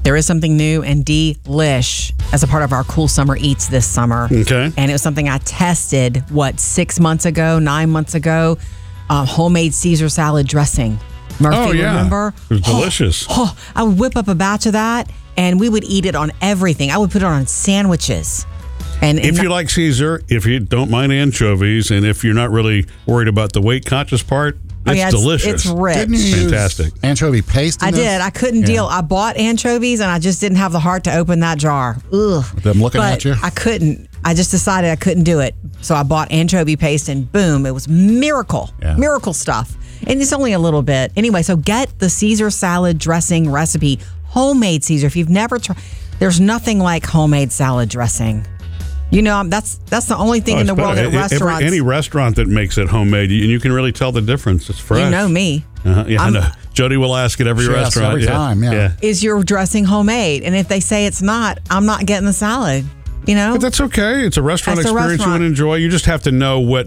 There is something new and delish as a part of our Cool Summer Eats this summer. Okay. And it was something I tested, 6 months ago, 9 months ago, homemade Caesar salad dressing. Murphy, remember? It was delicious. I would whip up a batch of that, and we would eat it on everything. I would put it on sandwiches. And if you like Caesar, if you don't mind anchovies, and if you're not really worried about the weight conscious part, it's delicious. It's rich. Didn't you Fantastic. use anchovy paste in I this? did. I couldn't deal. I bought anchovies, and I just didn't have the heart to open that jar. Ugh. With them looking But at you? I couldn't. I just decided I couldn't do it. So I bought anchovy paste, and boom, it was miracle. Yeah. Miracle stuff. And it's only a little bit. Anyway, so get the Caesar salad dressing recipe. Homemade Caesar. If you've never tried, there's nothing like homemade salad dressing. You know, that's the only thing in the world at restaurants. Any restaurant that makes it homemade, and you can really tell the difference. It's fresh. You know me. Yeah, I know. Jody will ask at every She asks restaurant. every time, yeah. Is your dressing homemade? And if they say it's not, I'm not getting the salad. You know? But that's okay. It's a restaurant That's a experience you restaurant. want to enjoy. You just have to know what,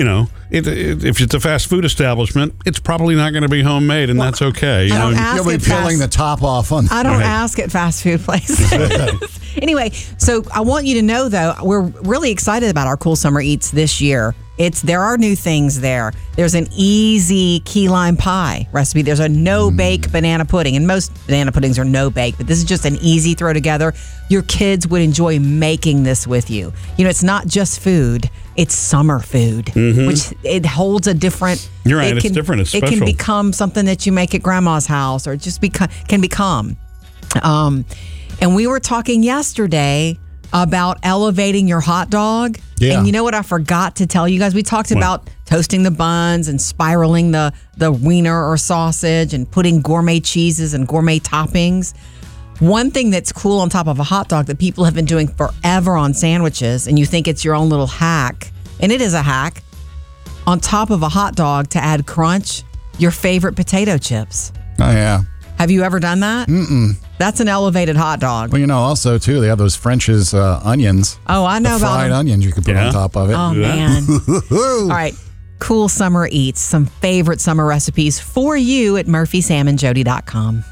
if it's a fast food establishment, it's probably not going to be homemade, and that's okay. I don't ask You'll be at peeling the top off on. I don't ask at fast food places. Anyway, so I want you to know, though, we're really excited about our Cool Summer Eats this year. There are new things there. There's an easy key lime pie recipe. There's a no-bake banana pudding, and most banana puddings are no-bake, but this is just an easy throw together. Your kids would enjoy making this with you. You know, it's not just food. It's summer food, which it holds a different... You're right. It's different. It's It special. can become something that you make at grandma's house, or just can become. And we were talking yesterday about elevating your hot dog. Yeah. And you know what I forgot to tell you guys? We talked about toasting the buns and spiraling the wiener or sausage and putting gourmet cheeses and gourmet toppings. One thing that's cool on top of a hot dog that people have been doing forever on sandwiches, and you think it's your own little hack, and it is a hack, on top of a hot dog to add crunch, your favorite potato chips. Oh, yeah. Have you ever done that? Mm-mm. That's an elevated hot dog. Well, also, too, they have those French's onions. Oh, I know the about fried them. onions you can put on top of it. Oh, man. All right. Cool Summer Eats. Some favorite summer recipes for you at murphysamandjody.com.